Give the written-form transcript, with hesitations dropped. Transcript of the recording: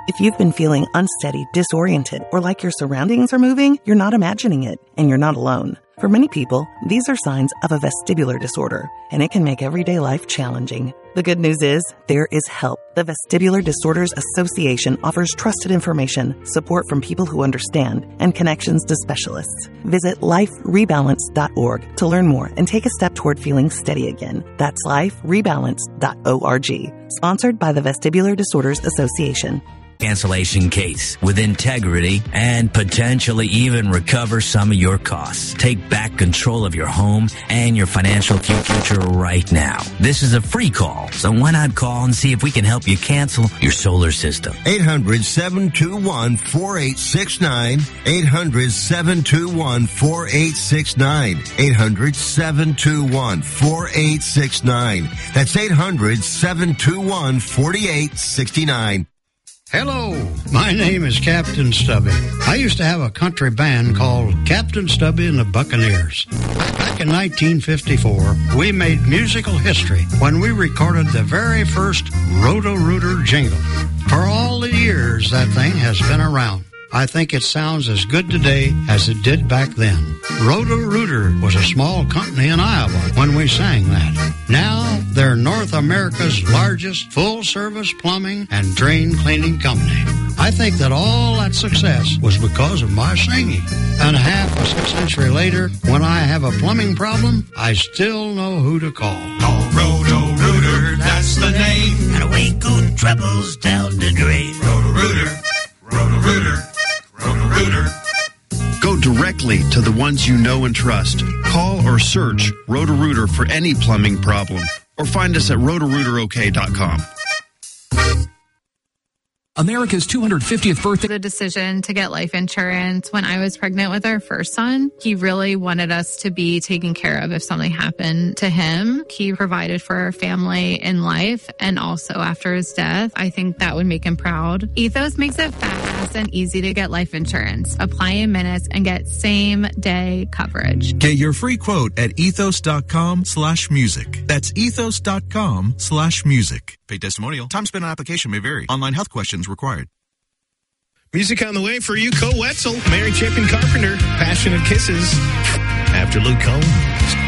If you've been feeling unsteady, disoriented, or like your surroundings are moving, you're not imagining it, and you're not alone. For many people, these are signs of a vestibular disorder, and it can make everyday life challenging. The good news is, there is help. The Vestibular Disorders Association offers trusted information, support from people who understand, and connections to specialists. Visit liferebalance.org to learn more and take a step toward feeling steady again. That's liferebalance.org. Sponsored by the Vestibular Disorders Association. Cancellation case with integrity and potentially even recover some of your costs. Take back control of your home and your financial future right now. This is a free call, so why not call and see if we can help you cancel your solar system. 800-721-4869. 800-721-4869. 800-721-4869. That's 800-721-4869. Hello, my name is Captain Stubby. I used to have a country band called Captain Stubby and the Buccaneers. Back in 1954, we made musical history when we recorded the very first Roto-Rooter jingle. For all the years that thing has been around, I think it sounds as good today as it did back then. Roto-Rooter was a small company in Iowa when we sang that. Now, they're North America's largest full-service plumbing and drain cleaning company. I think that all that success was because of my singing. And half a century later, when I have a plumbing problem, I still know who to call. Call Roto-Rooter, that's the name. And away go troubles down the drain. Roto-Rooter, Roto-Rooter. Roto-Rooter. Go directly to the ones you know and trust. Call or search Roto-Rooter for any plumbing problem, or find us at rotorooterok.com. America's 250th birthday. The decision to get life insurance when I was pregnant with our first son. He really wanted us to be taken care of if something happened to him. He provided for our family in life and also after his death. I think that would make him proud. Ethos makes it fast and easy to get life insurance. Apply in minutes and get same day coverage. Get your free quote at ethos.com/music. That's ethos.com/music. Paid testimonial. Time spent on application may vary. Online health questions required. Music on the way for you, Cole Wetzel, Mary Chapin Carpenter, Passionate Kisses. After Luke Combs.